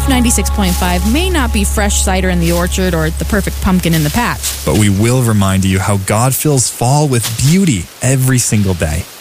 Life 96.5 may not be fresh cider in the orchard or the perfect pumpkin in the patch. But we will remind you how God fills fall with beauty every single day.